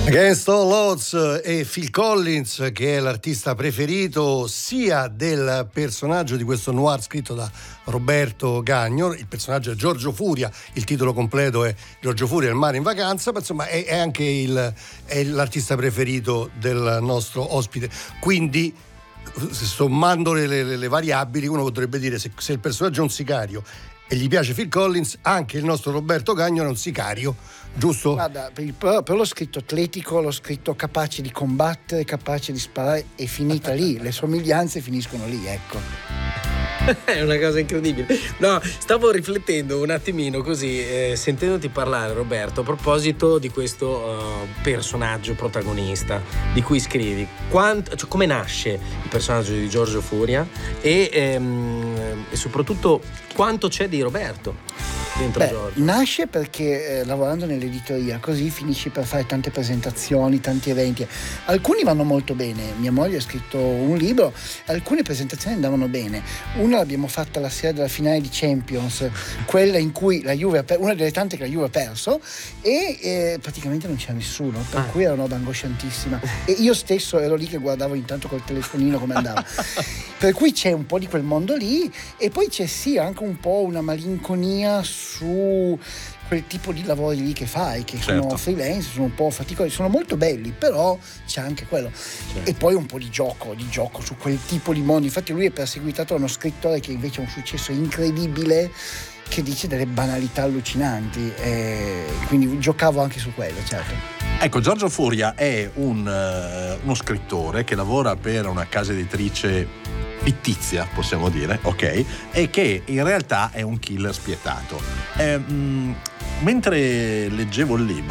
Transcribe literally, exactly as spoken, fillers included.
Against All Odds e Phil Collins, che è l'artista preferito sia del personaggio di questo noir scritto da Roberto Gagno. Il personaggio è Giorgio Furia, il titolo completo è Giorgio Furia, il mare in vacanza, ma insomma è, è anche il, è l'artista preferito del nostro ospite. Quindi, sommando le, le, le variabili, uno potrebbe dire se, se il personaggio è un sicario e gli piace Phil Collins, anche il nostro Roberto Gagno è un sicario, giusto? Guarda, per, il, per l'ho scritto atletico, l'ho scritto capace di combattere, capace di sparare, è finita lì, le somiglianze finiscono lì, ecco. È una cosa incredibile. No, stavo riflettendo un attimino così, eh, sentendoti parlare, Roberto, a proposito di questo uh, personaggio protagonista di cui scrivi. Quanto, cioè, come nasce il personaggio di Giorgio Furia e, ehm, e soprattutto quanto c'è di Roberto dentro? Beh, Giorgio? Nasce perché eh, lavorando nell'editoria così finisci per fare tante presentazioni, tanti eventi. Alcuni vanno molto bene. Mia moglie ha scritto un libro, alcune presentazioni andavano bene. Una l'abbiamo fatta la sera della finale di Champions, quella in cui la Juve ha per- una delle tante che la Juve ha perso, e eh, praticamente non c'era nessuno, per Ah. cui era una roba angosciantissima. E io stesso ero lì che guardavo intanto col telefonino come andava. Per cui c'è un po' di quel mondo lì, e poi c'è sì anche un po' una malinconia su quel tipo di lavori lì che fai, che Certo. sono freelance, sono un po' faticosi, sono molto belli, però c'è anche quello. Certo. E poi un po' di gioco, di gioco su quel tipo di mondo. Infatti lui è perseguitato da uno scrittore che invece ha un successo incredibile, che dice delle banalità allucinanti, e quindi giocavo anche su quello, certo. Ecco, Giorgio Furia è un, eh, uno scrittore che lavora per una casa editrice fittizia, possiamo dire, ok? E che in realtà è un killer spietato. Eh, mh, mentre leggevo il libro